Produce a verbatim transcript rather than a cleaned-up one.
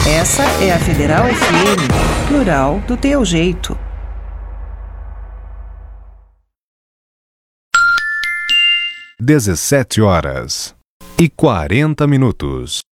Essa é a Federal F M, plural do teu jeito. dezessete horas e quarenta minutos.